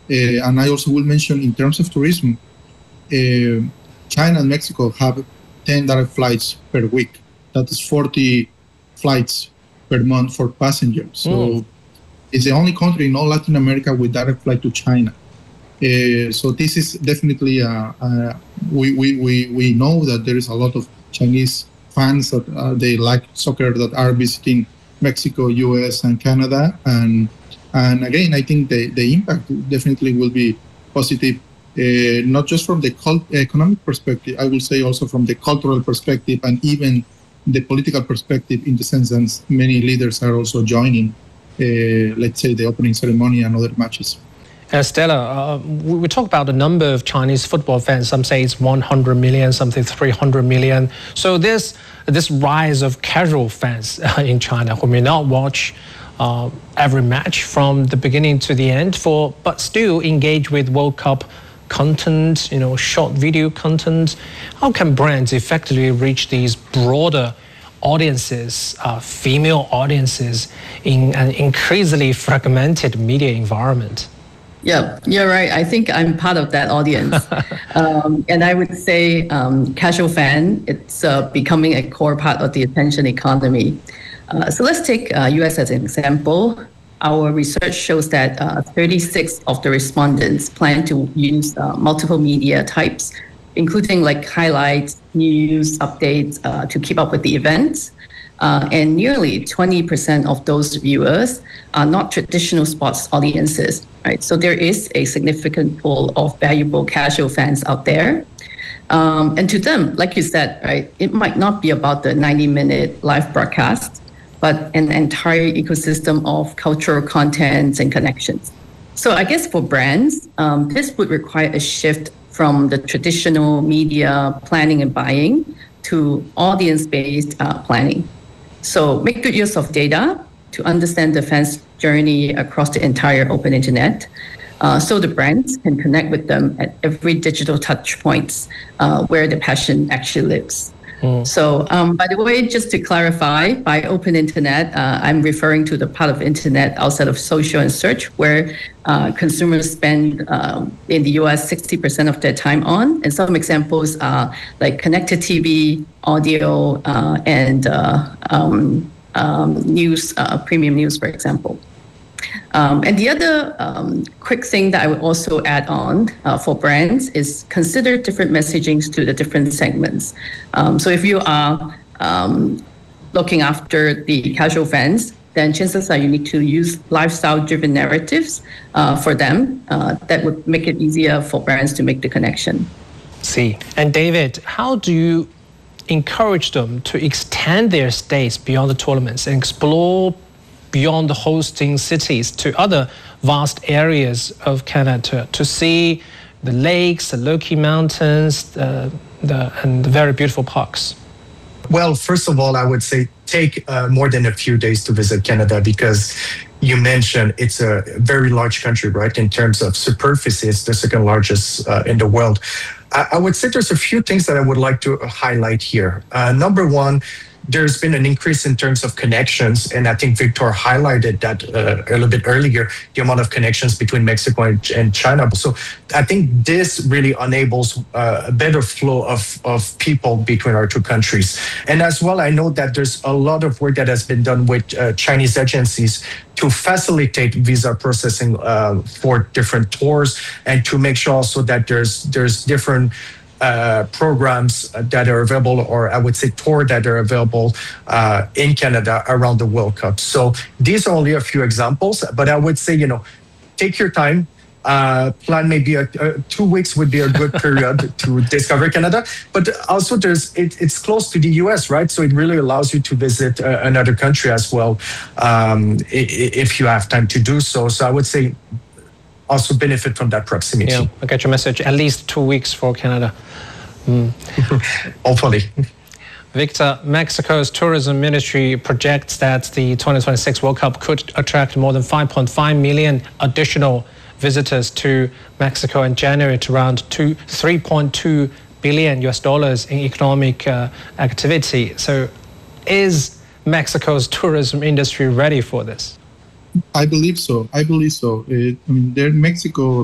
And I also will mention in terms of tourism, China and Mexico have 10 direct flights per week. That is 40 flights per month for passengers. So it's the only country in all Latin America with direct flight to China. So this is definitely, we know that there is a lot of Chinese fans that they like soccer that are visiting Mexico, US, and Canada. And again, I think the impact definitely will be positive, not just from the economic perspective, I will say also from the cultural perspective and even the political perspective, in the sense that many leaders are also joining, let's say, the opening ceremony and other matches. Stella, we talk about the number of Chinese football fans. Some say it's 100 million, something 300 million. So this rise of casual fans in China who may not watch every match from the beginning to the end, but still engage with World Cup content, short video content. How can brands effectively reach these broader audiences, female audiences, in an increasingly fragmented media environment? Yeah, you're right. I think I'm part of that audience. And I would say casual fan, it's becoming a core part of the attention economy. So let's take US as an example. Our research shows that 36 of the respondents plan to use multiple media types, including like highlights, news, updates to keep up with the events. And nearly 20% of those viewers are not traditional sports audiences, right? So there is a significant pool of valuable casual fans out there. And to them, like you said, right, it might not be about the 90-minute live broadcast, but an entire ecosystem of cultural contents and connections. So I guess for brands, this would require a shift from the traditional media planning and buying to audience-based planning. So make good use of data to understand the fans' journey across the entire open internet, so the brands can connect with them at every digital touch points where the passion actually lives. So, by the way, just to clarify, by open internet, I'm referring to the part of internet outside of social and search, where consumers spend in the US 60% of their time on. And some examples are like connected TV, audio, and news, premium news, for example. And the other quick thing that I would also add on for brands is consider different messagings to the different segments. So if you are looking after the casual fans, then chances are you need to use lifestyle-driven narratives for them that would make it easier for brands to make the connection. See. And David, how do you encourage them to extend their stays beyond the tournaments and explore beyond the hosting cities to other vast areas of Canada to see the lakes, the Loki Mountains, and the very beautiful parks? Well, first of all, I would say take more than a few days to visit Canada, because you mentioned it's a very large country, right? In terms of superficie, it's the second largest in the world. I would say there's a few things that I would like to highlight here. Number one, there's been an increase in terms of connections, and I think Victor highlighted that a little bit earlier, the amount of connections between Mexico and China. So I think this really enables a better flow of people between our two countries. And as well, I know that there's a lot of work that has been done with Chinese agencies to facilitate visa processing for different tours, and to make sure also that there's different programs that are available, or I would say tour that are available in Canada around the World Cup. So these are only a few examples, but I would say, take your time. Plan maybe 2 weeks would be a good period to discover Canada. But also it's close to the US, right? So it really allows you to visit another country as well, if you have time to do so. So I would say also benefit from that proximity. Yeah, I get your message. At least 2 weeks for Canada. Hopefully. Victor, Mexico's tourism ministry projects that the 2026 World Cup could attract more than 5.5 million additional visitors to Mexico in January, to around $3.2 billion in economic activity. So is Mexico's tourism industry ready for this? I believe so. Mexico